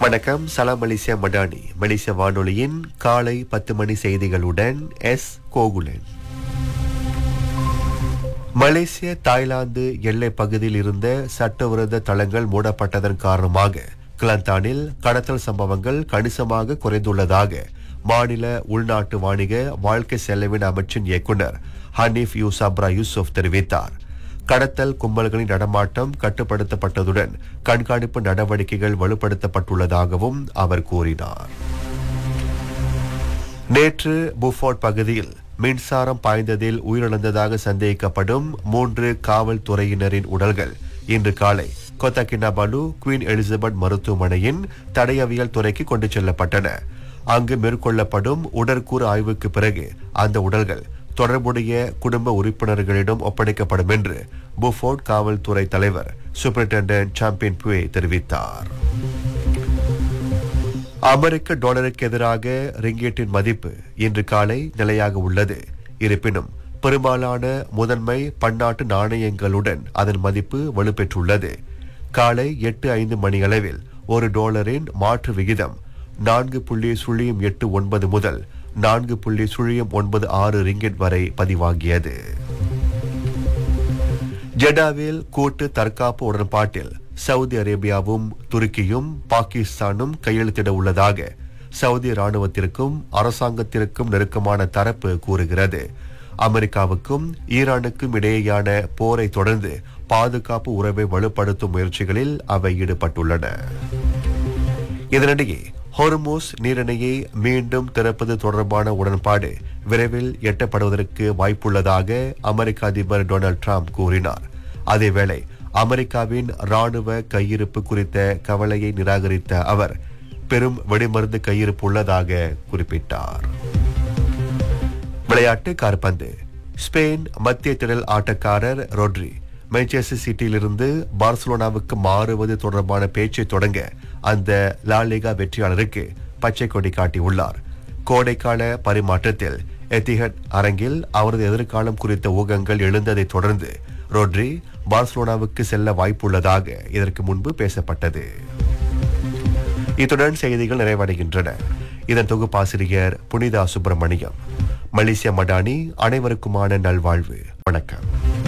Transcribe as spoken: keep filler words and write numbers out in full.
வணக்கம். சலாம் மலேசியா மடானி மலேசிய வானொலியின் காலை பத்து மணி செய்திகளுடன் எஸ் கோகுலன். மலேசிய தாய்லாந்து எல்லை பகுதியில் இருந்த சட்டவிரோத தளங்கள் மூடப்பட்டதன் காரணமாக கிளந்தானில் கடத்தல் சம்பவங்கள் கணிசமாக குறைந்துள்ளதாக மாநில உள்நாட்டு வாணிக வாழ்க்கை செலவின அமைச்சின் இயக்குநர் ஹனீஃப் யூசாப்ரா யூசுப் தெரிவித்தார். கடத்தல் கும்பல்களின் நடமாட்டம் கட்டுப்படுத்தப்பட்டதுடன் கண்காணிப்பு நடவடிக்கைகள் வலுப்படுத்தப்பட்டுள்ளதாகவும் அவர் கூறினார். நேற்று புஃபோர்ட் பகுதியில் மின்சாரம் பாய்ந்ததில் உயிரிழந்ததாக சந்தேகிக்கப்படும் மூன்று காவல்துறையினரின் உடல்கள் இன்று காலை கொத்தகினாபாலு குவீன் எலிசபெத் மருத்துவமனையின் தடயவியல் துறைக்கு கொண்டு செல்லப்பட்டன. அங்கு மேற்கொள்ளப்படும் உடற்கூறு ஆய்வுக்கு பிறகு அந்த உடல்கள் தொடர்புடைய குடும்ப உறுப்பினர்களிடம் ஒப்படைக்கப்படும் என்று புஃபோர்ட் காவல்துறை தலைவர் சூப்பரிண்டென்டன்ட் சாம்பியன் புவே தெரிவித்தார். அமெரிக்க டாலருக்கு எதிராக ரிங்கேட்டின் மதிப்பு இன்று காலை நிலையாக உள்ளது. இருப்பினும் பெரும்பாலான முதன்மை பன்னாட்டு நாணயங்களுடன் அதன் மதிப்பு வலுப்பெற்றுள்ளது. காலை எட்டு ஐந்து மணியளவில் ஒரு டாலரின் மாற்று விகிதம் நான்கு புள்ளி சுழியம் எட்டு ஒன்பது முதல் நான்கு புள்ளி சுழியம் ஒன்பது ஆறு ரிங்கெட் வரை பதிவாகியது. ஜெடாவில் கூட்டு தற்காப்பு உடன்பாட்டில் சவுதி அரேபியாவும் துருக்கியும் பாகிஸ்தானும் கையெழுத்திட உள்ளதாக சவுதி ராணுவத்திற்கும் அரசாங்கத்திற்கும் நெருக்கமான தரப்பு கூறுகிறது. அமெரிக்காவுக்கும் ஈரானுக்கும் இடையேயான போரை தொடர்ந்து பாதுகாப்பு உறவை வலுப்படுத்தும் முயற்சிகளில் அவை ஈடுபட்டுள்ளன. இதனிடையே ஹோர்மூஸ் நீரிணையை மீண்டும் திறப்பது தொடர்பான உடன்பாடு விரைவில் எட்டப்படுவதற்கு வாய்ப்புள்ளதாக அமெரிக்க அதிபர் டொனால்ட் ட்ரம்ப் கூறினார். அதேவேளை அமெரிக்காவின் ராணுவ கையிருப்பு குறித்த கவலையை நிராகரித்த அவர் பெரும் வெடிமருந்து கையிருப்பு உள்ளதாக குறிப்பிட்டார். விளையாட்டு கால்பந்து. ஸ்பெயின் மத்திய திடல் ஆட்டக்காரர் ரோட்ரி மான்செஸ்டர் சிட்டியிலிருந்து பார்சலோனாவுக்கு மாறுவது தொடர்பான பேச்சை தொடங்க அந்த லாலிகா வெற்றியாளருக்கு பச்சை கொடி காட்டியுள்ளார். கோடைக்கால பரிமாற்றத்தில் எத்திஹட் அரங்கில் அவரது எதிர்காலம் குறித்த ஊகங்கள் எழுந்ததை தொடர்ந்து ரோட்ரி பார்சலோனாவுக்கு செல்ல வாய்ப்புள்ளதாக இதற்கு முன்பு பேசப்பட்டது. இத்துடன் செய்திகள் நிறைவடைகின்றன. இதன் தொகுப்பாசிரியர் புனிதா சுப்பிரமணியம். மலேசியா மடானி. அனைவருக்குமான நல்வாழ்வு. வணக்கம்.